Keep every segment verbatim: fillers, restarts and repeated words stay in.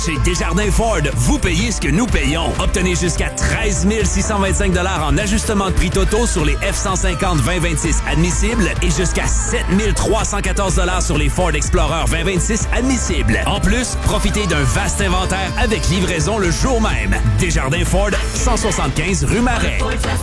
Chez Desjardins Ford, vous payez ce que nous payons. Obtenez jusqu'à treize mille six cent vingt-cinq dollars en ajustement de prix totaux sur les F cent cinquante vingt vingt-six admissibles et jusqu'à sept mille trois cent quatorze dollars sur les Ford Explorer vingt vingt-six admissibles. En plus, profitez d'un vaste inventaire avec livraison le jour même. Desjardins Ford, cent soixante-quinze rue Marais.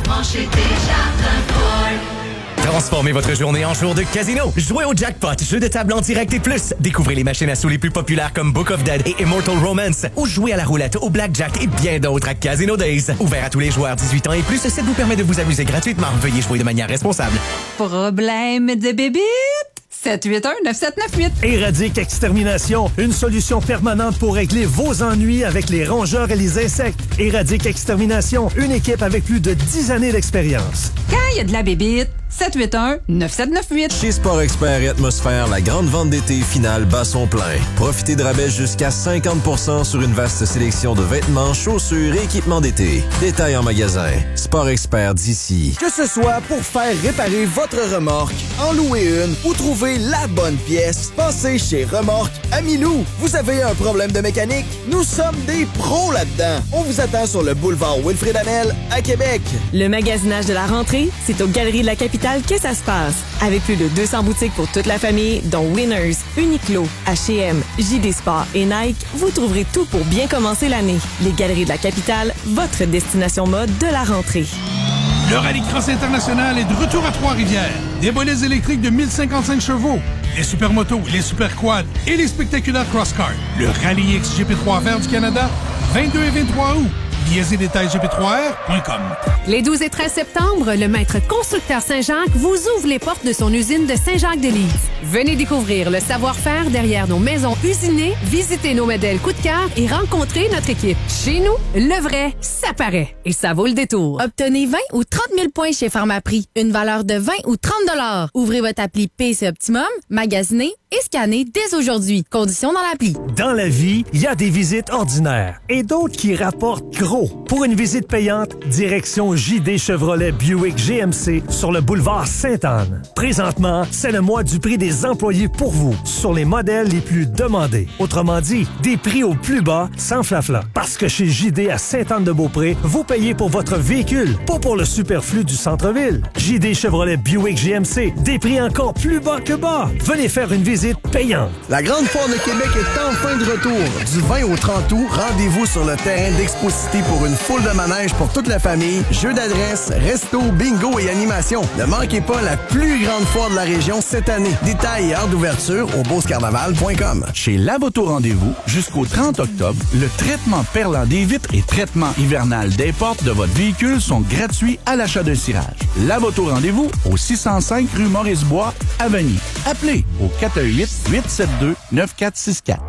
Transformez votre journée en jour de casino. Jouez au jackpot, jeu de table en direct et plus. Découvrez les machines à sous les plus populaires comme Book of Dead et Immortal Romance. Ou jouez à la roulette, au blackjack et bien d'autres à Casino Days. Ouvert à tous les joueurs dix-huit ans et plus, ça vous permet de vous amuser gratuitement. Veuillez jouer de manière responsable. Problème de bébite? sept huit un neuf sept neuf huit. Éradique Extermination, une solution permanente pour régler vos ennuis avec les rongeurs et les insectes. Éradique Extermination, une équipe avec plus de dix années d'expérience. Quand il y a de la bébite, sept huit un neuf sept neuf huit. Chez Sport Expert et Atmosphère, la grande vente d'été finale bat son plein. Profitez de rabais jusqu'à cinquante pour cent sur une vaste sélection de vêtements, chaussures et équipements d'été. Détails en magasin. Sport Expert d'ici. Que ce soit pour faire réparer votre remorque, en louer une ou trouver la bonne pièce, passez chez Remorque Amilou. Vous avez un problème de mécanique? Nous sommes des pros là-dedans. On vous attend sur le boulevard Wilfrid Amel à Québec. Le magasinage de la rentrée, c'est aux Galeries de la Capitale que ça se passe. Avec plus de deux cents boutiques pour toute la famille, dont Winners, Uniqlo, H et M, J D Sport et Nike, vous trouverez tout pour bien commencer l'année. Les Galeries de la Capitale, votre destination mode de la rentrée. Le Rallycross International est de retour à Trois-Rivières. Des volets électriques de mille cinquante-cinq chevaux, les supermotos, les superquads et les spectaculaires cross-cars. Le Rallye X G P trois Vert du Canada, vingt-deux et vingt-trois août. Billets et détails G P trois R point com. Les douze et treize septembre, le maître constructeur Saint-Jacques vous ouvre les portes de son usine de Saint-Jacques-de-Lys. Venez découvrir le savoir-faire derrière nos maisons usinées, visiter nos modèles coup de cœur et rencontrer notre équipe. Chez nous, le vrai, ça paraît. Et ça vaut le détour. Obtenez vingt ou trente mille points chez Pharmaprix. Une valeur de vingt ou trente dollars. Ouvrez votre appli P C Optimum, magasinez et scannez dès aujourd'hui. Conditions dans l'appli. Dans la vie, il y a des visites ordinaires et d'autres qui rapportent gros. Pour une visite payante, direction J D Chevrolet Buick G M C sur le boulevard Sainte-Anne. Présentement, c'est le mois du prix des employés pour vous sur les modèles les plus demandés. Autrement dit, des prix au plus bas sans flafla. Parce que chez J D à Sainte-Anne-de-Beaupré, vous payez pour votre véhicule, pas pour le superflu du centre-ville. J D Chevrolet Buick G M C, des prix encore plus bas que bas. Venez faire une visite payante. La Grande Foire de Québec est enfin de retour. Du vingt au trente août, rendez-vous sur le terrain d'Expo-Cité pour une foule de manèges pour toute la famille, jeux d'adresse, resto, bingo et animation. Ne manquez pas la plus grande foire de la région cette année. Détails et heures d'ouverture au beauce carnaval point com. Chez Lavoto Rendez-vous, jusqu'au trente octobre, le traitement perlant des vitres et traitement hivernal des portes de votre véhicule sont gratuits à l'achat d'un cirage. Lavoto Rendez-vous au six cent cinq rue Maurice-Bois, à Vanier. Appelez au quatre un huit, huit sept deux, neuf quatre six quatre.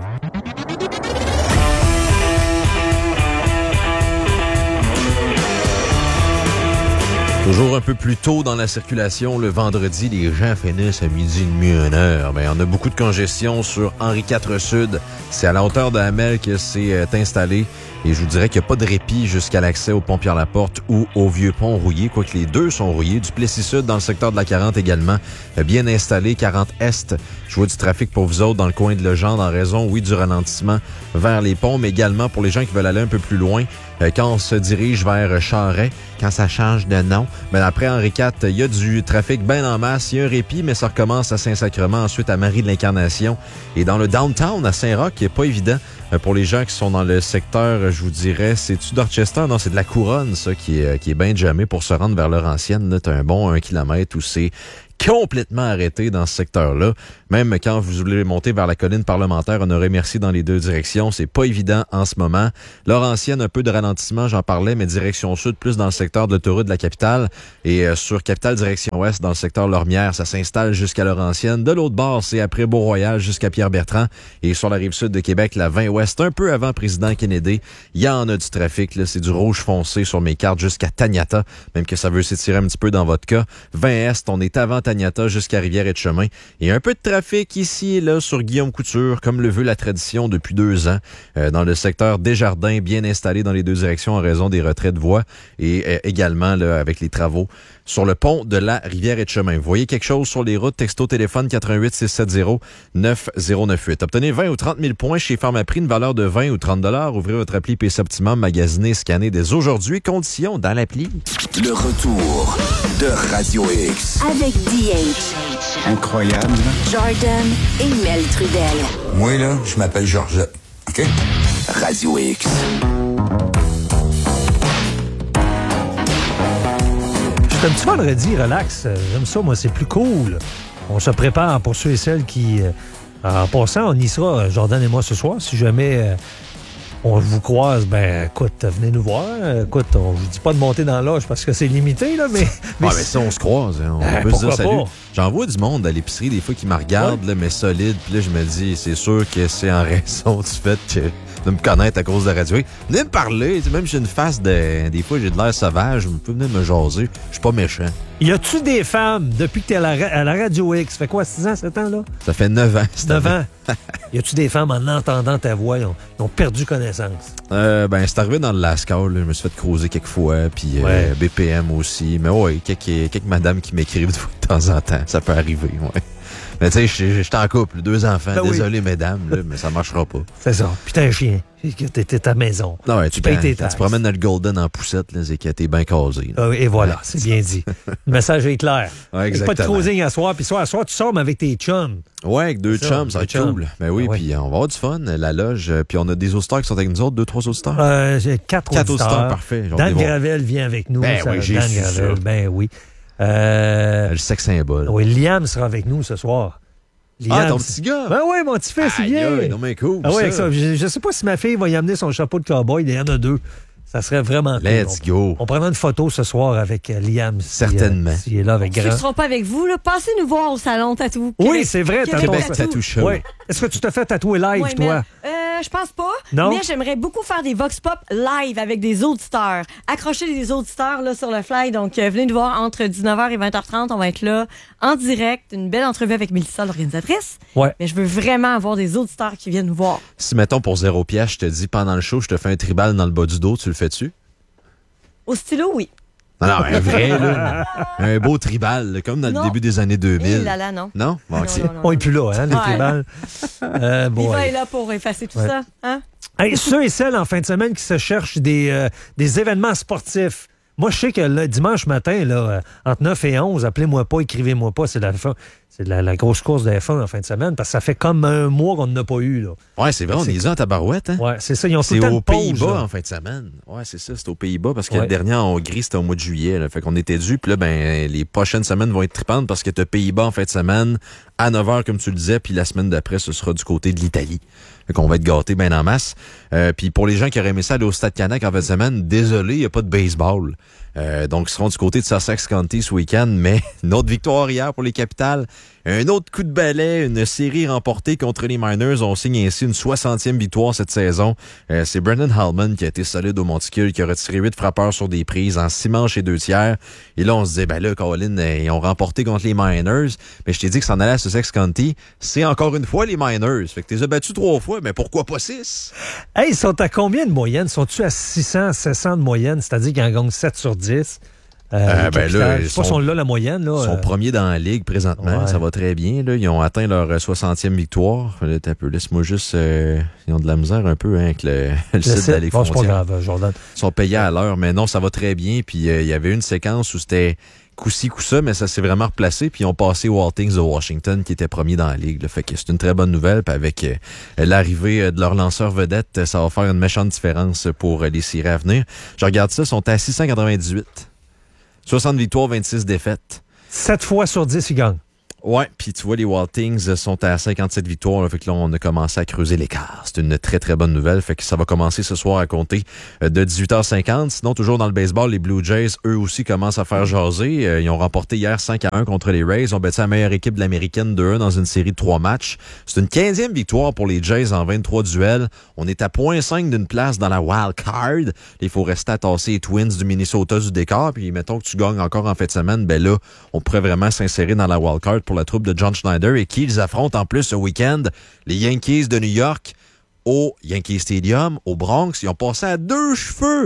Toujours un peu plus tôt dans la circulation, le vendredi, les gens finissent à midi et demi, une heure. Ben, on a beaucoup de congestion sur Henri quatre Sud. C'est à la hauteur de Hamel que c'est euh, installé. Et je vous dirais qu'il n'y a pas de répit jusqu'à l'accès au pont Pierre-Laporte ou au vieux pont rouillé, quoique les deux sont rouillés. Du Plessis-Sud dans le secteur de la quarante également, bien installé. quarante Est, je vois du trafic pour vous autres dans le coin de Legendre en raison, oui, du ralentissement vers les ponts, mais également pour les gens qui veulent aller un peu plus loin. Quand on se dirige vers Charest, quand ça change de nom, ben après Henri quatre, il y a du trafic bien en masse. Il y a un répit, mais ça recommence à Saint-Sacrement, ensuite à Marie de l'Incarnation. Et dans le downtown, à Saint-Roch, qui n'est pas évident pour les gens qui sont dans le secteur, je vous dirais, c'est-tu d'Orchester? Non, c'est de la Couronne, ça, qui est, qui est bien jamais pour se rendre vers Laurentienne. Là, t'as un bon un kilomètre où c'est complètement arrêté dans ce secteur-là. Même quand vous voulez monter vers la colline parlementaire, on aurait merci dans les deux directions. C'est pas évident en ce moment. Laurentienne, un peu de ralentissement, j'en parlais, mais direction sud, plus dans le secteur de l'autoroute de la capitale. Et euh, sur capitale direction ouest, dans le secteur Lormière, ça s'installe jusqu'à Laurentienne. De l'autre bord, c'est après Beau-Royal jusqu'à Pierre-Bertrand. Et sur la rive sud de Québec, la vingt ouest, un peu avant Président Kennedy, il y en a du trafic. Là, c'est du rouge foncé sur mes cartes jusqu'à Taniata, même que ça veut s'étirer un petit peu dans votre cas. vingt est, on est avant Taniata jusqu'à Rivière-et-Chemin. Et un peu de trafic ici et là sur Guillaume Couture, comme le veut la tradition depuis deux ans, euh, dans le secteur Desjardins, bien installé dans les deux directions en raison des retraits de voies et euh, également là, avec les travaux sur le pont de la Rivière-et-Chemin. Vous voyez quelque chose sur les routes, texto téléphone quatre un huit six sept zéro neuf zéro neuf huit. Obtenez vingt ou trente mille points chez Pharmaprix, une valeur de vingt ou trente dollars. Ouvrez votre appli P C Optimum, magasinez, scannez dès aujourd'hui. Conditions dans l'appli. Le retour de Radio X. Avec D H. Incroyable. Jordan et Mel Trudel. Moi, là, je m'appelle Georgette. OK? Radio X. C'est un petit vendredi, relax. J'aime ça, moi, c'est plus cool. On se prépare pour ceux et celles qui... Euh, en passant, on y sera, Jordan et moi, ce soir. Si jamais euh, on vous croise, ben écoute, venez nous voir. Écoute, on vous dit pas de monter dans l'âge parce que c'est limité, là, mais... mais ah, mais ça, on se croise. Hein. On euh, peut se dire salut. Pas? J'en vois du monde à l'épicerie, des fois, qui me regardent, ouais. là, mais solide. Puis là, je me dis, c'est sûr que c'est en raison du fait que... de me connaître à cause de Radio X. Venez me parler. Même si j'ai une face de... Des fois, j'ai de l'air sauvage. Vous pouvez venir me jaser. Je suis pas méchant. Y a-tu des femmes, depuis que t'es à la, à la Radio X, ça fait quoi, six ans, sept ans, là? Ça fait neuf ans. neuf ans. Y a-tu des femmes, en entendant ta voix, ils ont, ils ont perdu connaissance? Euh, ben, c'est arrivé dans le Lascar, là. Je me suis fait creuser quelques fois. Puis ouais. euh, B P M aussi. Mais ouais, quelques, quelques madames qui m'écrivent de temps en temps. Ça peut arriver, ouais. Mais tu sais, je suis en couple, deux enfants. Ben désolé, oui. mesdames, là, mais ça marchera pas. C'est ça. Puis t'as un chien. T'es à ta maison. Non, ouais, tu payes tes taxes. Tu te promènes dans le Golden en poussette, là, c'est que t'es bien casé. Ah, et voilà, ouais. c'est bien dit. Le message est clair. Ouais, exactement. Pas de cruising à soir. Puis soir à soir, tu sors avec tes chums. Ouais, avec deux ça, chums, ça va être cool. Ben oui, ouais. puis on va avoir du fun, la loge. Puis on a des auditeurs qui sont avec nous autres, deux, trois auditeurs. Euh, j'ai quatre, quatre auditeurs. auditeurs, parfait. Dan Gravel vient avec nous. Ben ça, oui, j'ai Dan su Gravel, ça. ben oui. Euh, le sexe symbole. Oui, Liam sera avec nous ce soir. Liam, ah, ton petit gars? Ben oui, mon petit-fils, il vient. Aïe, non, mais cool. Ah, ouais, ça. ça. Je, je sais pas si ma fille va y amener son chapeau de cowboy. Il y en a deux. Ça serait vraiment cool. Let's on, go. On prendra une photo ce soir avec euh, Liam. Si, Certainement. Euh, S'il est là avec Ceux grand. qui ne seront pas avec vous, là, passez nous voir au salon tatou. Oui, Québec, c'est vrai. Québec Québec Tattoo. Tattoo Show. Oui. Est-ce que tu te fais tatouer live, ouais, toi? Mais, euh, je pense pas. Non? Mais j'aimerais beaucoup faire des Vox Pop live avec des auditeurs. Accrocher des auditeurs là, sur le fly. Donc, euh, venez nous voir entre dix-neuf heures et vingt heures trente. On va être là en direct. Une belle entrevue avec Mélissa, l'organisatrice. Ouais. Mais je veux vraiment avoir des auditeurs qui viennent nous voir. Si, mettons, pour zéro pièce, je te dis, pendant le show, je te fais un tribal dans le bas du dos, tu le fais-tu? Au stylo, oui. Non, non, un vrai, là. Un beau tribal, là, comme dans non. le début des années deux mille. Et là, là, non. Non? Bon, non, okay. non, non, non. On n'est plus là, hein, les ouais. tribales. Euh, bon, Viva ouais. est là pour effacer tout ouais. ça. Hein? Hey, ceux et celles en fin de semaine qui se cherchent des, euh, des événements sportifs. Moi, je sais que le dimanche matin, là, entre neuf et onze, appelez-moi pas, écrivez-moi pas, c'est la fin. C'est la, la grosse course de F un en fin de semaine, parce que ça fait comme un mois qu'on n'en a pas eu. Là. Ouais, c'est vrai, on est en tabarouette. Hein? Ouais, c'est ça. Ils ont tout c'est le temps aux de pause, Pays-Bas là. en fin de semaine. Ouais, c'est ça, c'est aux Pays-Bas, parce que ouais. le dernier en Hongrie, c'était au mois de juillet. Là. Fait qu'on était dû, puis là, ben, les prochaines semaines vont être tripantes parce que t'as Pays-Bas en fin de semaine à neuf heures, comme tu le disais, puis la semaine d'après, ce sera du côté de l'Italie. Fait qu'on va être gâtés bien en masse. Euh, puis pour les gens qui auraient aimé ça aller au Stade Canac en fin de semaine, désolé, il n'y a pas de baseball. Euh, donc, ils seront du côté de Sussex County ce week-end, mais une autre victoire hier pour les Capitales. Un autre coup de balai, une série remportée contre les Miners. On signe ainsi une soixantième victoire cette saison. Euh, c'est Brendan Hallman qui a été solide au monticule, qui a retiré huit frappeurs sur des prises en six manches et deux tiers. Et là, on se disait, ben là, Colin, ils ont remporté contre les Miners. Mais je t'ai dit que s'en allait à Sussex County. C'est encore une fois les Miners. Fait que tu les as battus trois fois, mais pourquoi pas six? Hey, ils sont à combien de moyenne? Sont-tu à six cents, sept cents de moyenne? C'est-à-dire qu'ils en gagnent sept sur dix? Euh, euh, ben là, je sais pas si on l'a la moyenne. Là, ils sont euh... premiers dans la ligue présentement. Ouais. Ça va très bien. Là. Ils ont atteint leur soixantième victoire. Là, un peu. Laisse-moi juste... Euh, ils ont de la misère un peu hein, avec le, le, le site de la Ligue bon, c'est frontière. pas grave, Jordan. Ils sont payés à l'heure, mais non, ça va très bien. Puis il euh, y avait une séquence où c'était coup-ci, coup-ça, mais ça s'est vraiment replacé. Puis ils ont passé Waltings de Washington, qui était premier dans la ligue. Là. Fait que c'est une très bonne nouvelle. Puis avec euh, l'arrivée de leur lanceur vedette, ça va faire une méchante différence pour euh, les séries à venir. Je regarde ça, ils sont à six cent quatre-vingt-dix-huit. soixante victoires, vingt-six défaites. sept fois sur dix, ils gagnent. Ouais, puis tu vois, les Wild Things sont à cinquante-sept victoires. Là, fait que là, on a commencé à creuser l'écart. C'est une très, très bonne nouvelle. Fait que ça va commencer ce soir à compter de dix-huit heures cinquante. Sinon, toujours dans le baseball, les Blue Jays, eux aussi, commencent à faire jaser. Euh, ils ont remporté hier cinq à un contre les Rays. Ils ont battu la meilleure équipe de l'américaine deux un dans une série de trois matchs. C'est une quinzième victoire pour les Jays en vingt-trois duels. On est à zéro virgule cinq d'une place dans la wild card. Il faut rester à tasser les Twins du Minnesota du décor. Puis mettons que tu gagnes encore en fin de semaine, ben là, on pourrait vraiment s'insérer dans la wild card pour la troupe de John Schneider et qui ils affrontent en plus ce week-end les Yankees de New York au Yankee Stadium, au Bronx. Ils ont passé à deux cheveux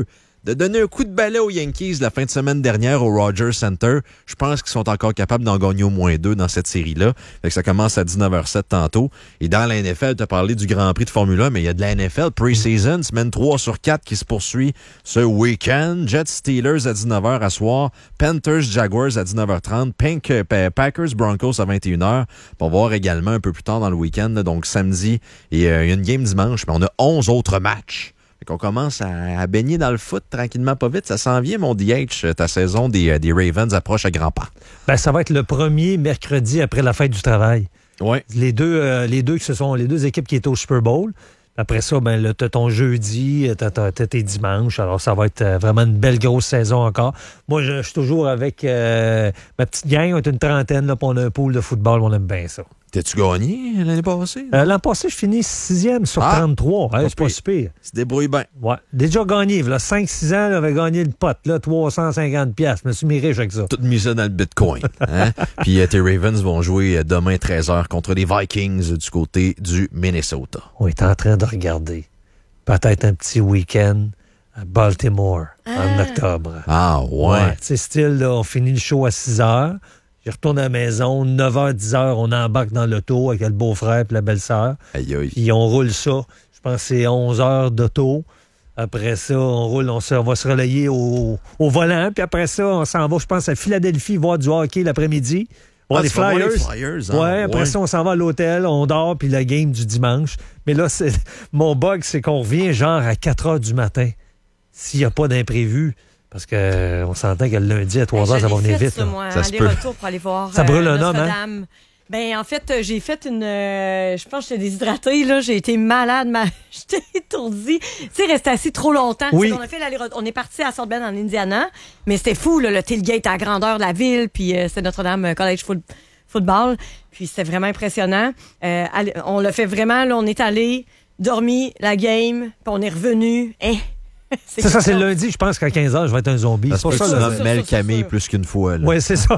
de donner un coup de balai aux Yankees la fin de semaine dernière au Rogers Center. Je pense qu'ils sont encore capables d'en gagner au moins deux dans cette série-là. Fait que ça commence à dix-neuf heures sept tantôt. Et dans la N F L, tu as parlé du Grand Prix de Formule un, mais il y a de la N F L pre-season, semaine trois sur quatre qui se poursuit ce week-end. Jets Steelers à dix-neuf heures à soir, Panthers Jaguars à dix-neuf heures trente, Pink, euh, Packers Broncos à vingt et une heures. On va voir également un peu plus tard dans le week-end, là, donc samedi, et euh, il y a une game dimanche, mais on a onze autres matchs. Qu'on commence à, à baigner dans le foot tranquillement, pas vite. Ça s'en vient, mon D H. Ta saison des, des Ravens approche à grands pas. Ben, ça va être le premier mercredi après la fête du travail. Ouais. Les deux, euh, les deux, ce sont les deux équipes qui étaient au Super Bowl. Après ça, ben, là, t'as ton jeudi, t'as, t'as, t'as tes dimanches. Alors, ça va être euh, vraiment une belle grosse saison encore. Moi, je, je suis toujours avec euh, ma petite gang. On est une trentaine, là, puis on a un pool de football. On aime bien ça. T'as-tu gagné l'année passée? Euh, l'an passé, je finis sixième sur ah, trente-trois. Hey, c'est pas si pire. Tu te débrouilles bien. Ouais. Déjà gagné. Là, cinq six ans, j'avais gagné le pot. Là, trois cent cinquante piastres. Je me suis mis riche avec ça. Tout mis ça dans le Bitcoin. Hein? Puis euh, tes Ravens vont jouer demain treize heures contre les Vikings du côté du Minnesota. On est en train de regarder peut-être un petit week-end à Baltimore ah. en octobre. Ah ouais? ouais tu sais, style, là, on finit le show à six heures. Je retourne à la maison, neuf heures, dix heures, on embarque dans l'auto avec le beau-frère et la belle-sœur. Aïe aïe. Puis on roule ça. Je pense que c'est onze heures d'auto. Après ça, on roule, on, se, on va se relayer au, au volant. Puis après ça, on s'en va, je pense, à Philadelphie, voir du hockey l'après-midi. Ah, les Flyers. les Flyers hein? Ouais, après ouais. ça, on s'en va à l'hôtel, on dort, puis la game du dimanche. Mais là, c'est, mon bug, c'est qu'on revient genre à quatre heures du matin, s'il n'y a pas d'imprévu. Parce qu'on euh, s'entend que le lundi à trois heures, ça va venir vite. Ça, moi, ça se peut. Retour pour aller voir. Ça brûle euh, un homme, hein? Ben, en fait, j'ai fait une... Euh, je pense que j'étais déshydratée, là. J'ai été malade, ma... j'étais étourdie. Tu sais, rester assis trop longtemps. Oui. On a fait on est parti à South Bend, en Indiana, mais c'était fou, là, le tailgate à la grandeur de la ville, puis euh, c'était Notre-Dame College Foot... Football, puis c'était vraiment impressionnant. Euh, on l'a fait vraiment, là, on est allé, dormi, la game, puis on est revenu. Hein? C'est ça, c'est le lundi, je pense qu'à quinze heures, je vais être un zombie. C'est pour ça que tu Mel Camille plus qu'une fois. Oui, c'est ça.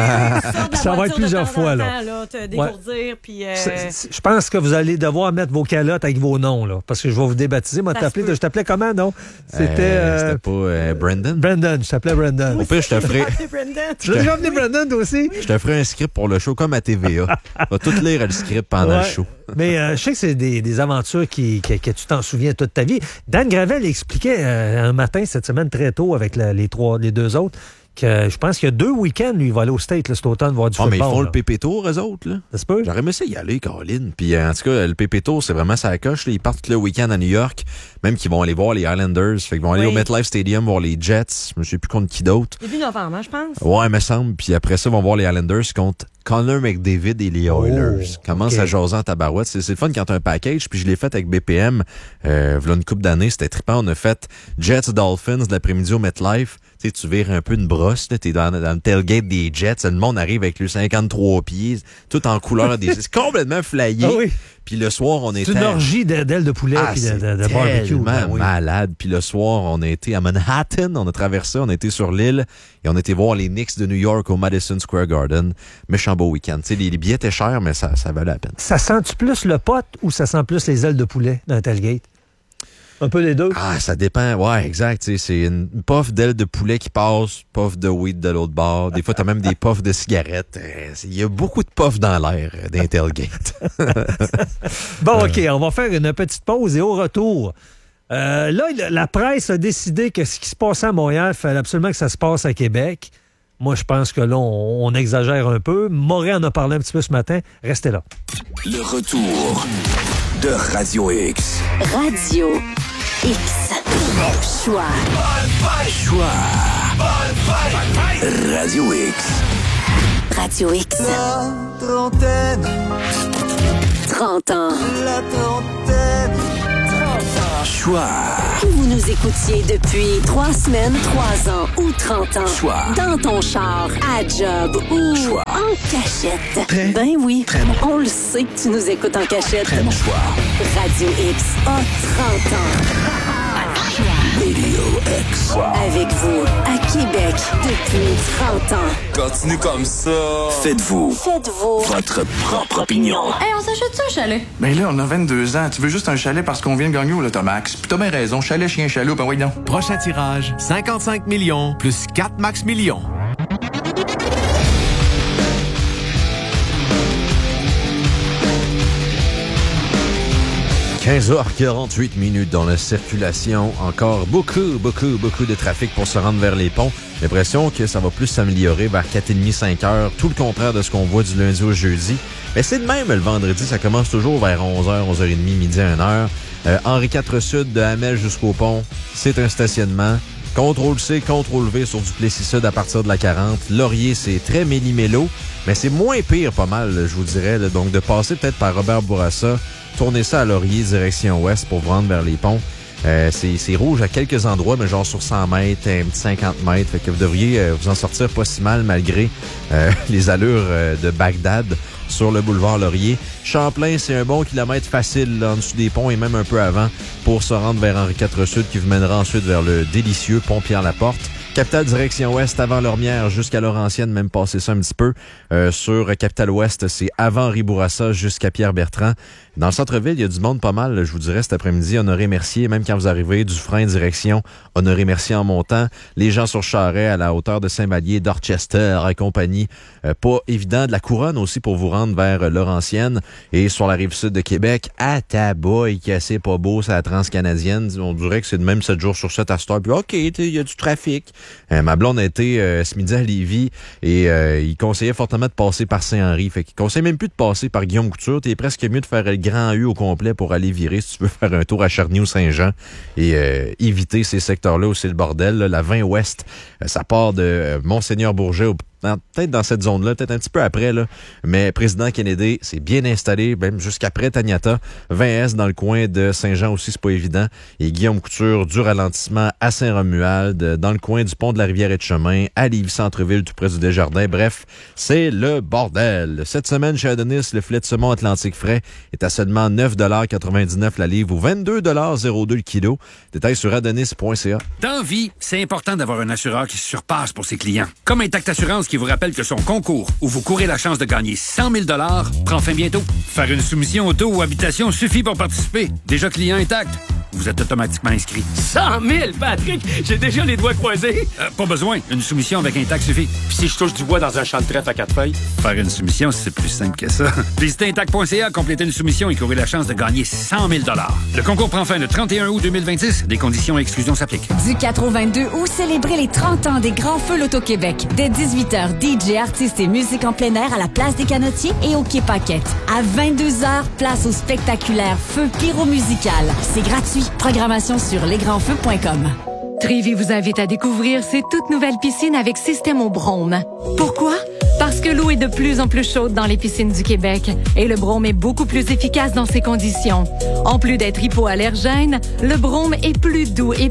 Ça va être plusieurs fois. Là. Là, te dégourdir, ouais. Puis, euh... je pense que vous allez devoir mettre vos calottes avec vos noms, là, parce que je vais vous débaptiser. Moi, t'appelais, je t'appelais comment, non? C'était... Euh, c'était pas euh, Brandon? Brandon, je t'appelais Brandon. Au pire, je te ferai... Tu veux déjà venir Brandon, toi aussi? Je te ferai un script pour le show comme à T V A. Je vais tout lire le script pendant ouais. le show. Mais euh, je sais que c'est des, des aventures qui, qui, que tu t'en souviens toute ta vie. Dan Gravel expliquait euh, un matin, cette semaine, très tôt, avec la, les, trois, les deux autres, que je pense qu'il y a deux week-ends, lui, il va aller au State là, cet automne voir du oh, football. Mais ils font là. le Pépé Tour, eux autres. Là. Ça se peut? J'aurais aimé ça y aller, Caroline. Puis en tout cas, le Pépé Tour, c'est vraiment sa coche. Là. Ils partent le week-end à New York. Même qu'ils vont aller voir les Islanders. Fait qu'ils vont aller oui. au MetLife Stadium voir les Jets. Je me souviens plus contre qui d'autre. Début novembre, je pense. Ouais, il me semble. Puis après ça, ils vont voir les Islanders contre Connor McDavid et les Oilers. Oh, commence okay. à jaser en tabarouette. C'est, c'est le fun quand t'as un package. Puis je l'ai fait avec B P M. Euh, voilà une couple d'années. C'était trippant. On a fait Jets Dolphins l'après-midi au MetLife. Tu sais, tu vires un peu une brosse. Là, t'es dans, dans le tailgate des Jets. Le monde arrive avec le cinquante-trois pieds. Tout en couleur des... C'est complètement flyé. Ah oui. Puis le soir, on était... C'est une orgie d'ailes de poulet ah, puis de, de, de barbecue. C'est ben oui. malade. Puis le soir, on a été à Manhattan, on a traversé, on a été sur l'île et on a été voir les Knicks de New York au Madison Square Garden. Méchant beau week-end. Tu sais, les, les billets étaient chers, mais ça, ça valait la peine. Ça sent-tu plus le pot ou ça sent plus les ailes de poulet dans le tailgate? Un peu les deux? Ah, ça dépend. Ouais, exact. T'sais, c'est une puff d'ailes de poulet qui passe, puff de weed de l'autre bord. Des fois, t'as même des puffs de cigarettes. Il y a beaucoup de puffs dans l'air d'un tailgate. Bon, OK, on va faire une petite pause et au retour. Euh, là, la presse a décidé que ce qui se passait à Montréal, il fallait absolument que ça se passe à Québec. Moi, je pense que là, on, on exagère un peu. Morin en a parlé un petit peu ce matin. Restez là. Le retour de Radio X. Radio X. Choix. Choix. Radio X. Radio X. La trentaine. trente ans. La trentaine. Choix. Que vous nous écoutiez depuis trois semaines, trois ans ou trente ans. Choix. Dans ton char, à job ou Choix. en cachette. Très, ben oui, très bon. on le sait que tu nous écoutes en cachette. Très bon choix. Radio X a trente ans. Radio X. Avec vous, à Québec, depuis trente ans. Continue comme ça. Faites-vous. Faites-vous. Votre propre opinion. Hey, on s'achète ça un chalet? Ben là, on a vingt-deux ans. Tu veux juste un chalet parce qu'on vient de gagner au Lotomax. Puis t'as bien raison. Chalet, chien, chaloupe, ben oui, non. Prochain tirage, cinquante-cinq millions plus quatre max millions. quinze heures quarante-huit minutes dans la circulation. Encore beaucoup, beaucoup, beaucoup de trafic pour se rendre vers les ponts. L'impression que ça va plus s'améliorer vers quatre heures trente, cinq heures. Tout le contraire de ce qu'on voit du lundi au jeudi. Mais c'est de même le vendredi. Ça commence toujours vers onze heures, onze heures trente, midi à une heure. Euh, Henri quatre Sud, de Hamel jusqu'au pont, c'est un stationnement. contrôle C, contrôle V sur Duplessis Sud à partir de la quarante. Laurier, c'est très méli-mélo, mais c'est moins pire pas mal, je vous dirais. Là. Donc, de passer peut-être par Robert Bourassa, tourner ça à Laurier, direction ouest pour vous rendre vers les ponts. Euh, c'est, c'est rouge à quelques endroits, mais genre sur cent mètres, un petit cinquante mètres. Fait que vous devriez euh, vous en sortir pas si mal malgré euh, les allures euh, de Bagdad sur le boulevard Laurier. Champlain, c'est un bon kilomètre facile là, en dessous des ponts et même un peu avant pour se rendre vers Henri quatre Sud qui vous mènera ensuite vers le délicieux pont Pierre-Laporte. Capitale direction ouest avant Lormière jusqu'à Laurentienne, même passer ça un petit peu. Euh, sur Capitale Ouest, c'est avant Henri-Bourassa jusqu'à Pierre-Bertrand. Dans le centre-ville, il y a du monde pas mal, je vous dirais, cet après-midi. Honoré-Mercier, même quand vous arrivez du frein direction Honoré-Mercier en montant. Les gens sur Charest à la hauteur de Saint-Vallier, Dorchester et compagnie. Euh, pas évident. De la Couronne aussi pour vous rendre vers Laurentienne. Et sur la rive sud de Québec, à Tabac, qui est assez pas beau, c'est la transcanadienne. On dirait que c'est de même sept jours sur sept à cette heure. Puis OK, il y a du trafic. Euh, ma blonde a été euh, ce midi à Lévis et euh, il conseillait fortement de passer par Saint-Henri. Fait qu'il conseille même plus de passer par Guillaume Couture. T'es presque mieux de faire le grand U au complet pour aller virer si tu veux faire un tour à Charny-ou-Saint-Jean et euh, éviter ces secteurs-là où c'est le bordel. Là. La vingt ouest, euh, ça part de euh, Monseigneur-Bourget au peut-être dans cette zone-là, peut-être un petit peu après, là. Mais Président Kennedy, c'est bien installé, même jusqu'après Taniata. vingt est dans le coin de Saint-Jean aussi, c'est pas évident. Et Guillaume Couture, du ralentissement à Saint-Romuald, dans le coin du pont de la Rivière-et-de-Chemin, à Lévis-Centreville, tout près du Desjardins. Bref, c'est le bordel. Cette semaine, chez Adonis, le filet de saumon Atlantique frais est à seulement neuf quatre-vingt-dix-neuf la livre ou vingt-deux zéro deux le kilo. Détails sur adonis point c a. Dans vie, c'est important d'avoir un assureur qui se surpasse pour ses clients. Comme Intact Assurance qui vous rappelle que son concours, où vous courez la chance de gagner cent mille dollars, prend fin bientôt. Faire une soumission auto ou habitation suffit pour participer. Déjà client Intact, vous êtes automatiquement inscrit. cent mille, Patrick! J'ai déjà les doigts croisés. Euh, pas besoin. Une soumission avec Intact suffit. Puis si je touche du bois dans un champ de trèfle à quatre feuilles? Faire une soumission, c'est plus simple que ça. Visitez intact point c a, complétez une soumission et courez la chance de gagner cent mille dollars. Le concours prend fin le trente et un août deux mille vingt-six. Des conditions et exclusions s'appliquent. Du quatre au vingt-deux août, célébrez les trente ans des Grands Feux Loto-Québec. Dès dix-huit heures, D J, artistes et musique en plein air à la place des Canotiers et au Quai Paquette. À vingt-deux heures, place au spectaculaire Feu pyro-musical. C'est gratuit. Programmation sur les grands feux point com. Trévi vous invite à découvrir ses toutes nouvelles piscines avec système au brome. Pourquoi? Parce que l'eau est de plus en plus chaude dans les piscines du Québec et le brome est beaucoup plus efficace dans ces conditions. En plus d'être hypoallergène, le brome est plus doux et